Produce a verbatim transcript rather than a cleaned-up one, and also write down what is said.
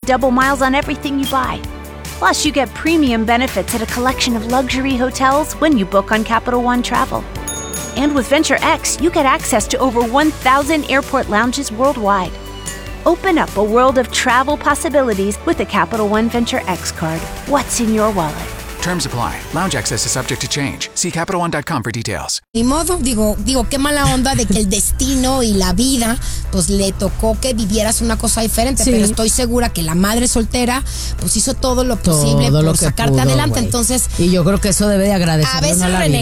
double miles on everything you buy. Plus, you get premium benefits at a collection of luxury hotels when you book on Capital One Travel. And with Venture X, you get access to over one thousand airport lounges worldwide. Open up a world of travel possibilities with the Capital One Venture X card. What's in your wallet? Terms apply. Lounge access is subject to change. See Capital One dot com for details. Ni modo, digo, digo, qué mala onda de que el destino y la vida, pues le tocó que vivieras una cosa diferente, sí. Pero estoy segura que la madre soltera, pues hizo todo lo posible todo por lo sacarte pudo, adelante, wey. Entonces. Y yo creo que eso debe de agradecerle a la vida.